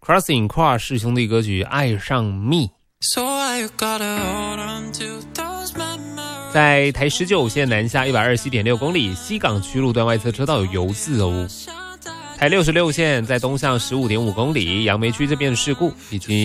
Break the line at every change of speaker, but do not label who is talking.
Crossing 跨氏兄弟歌曲《爱上 Me》。在台19线南下127.6公里，西港区路段外侧车道有油渍哦。台66线在东向15.5公里，杨梅区这边的事故已经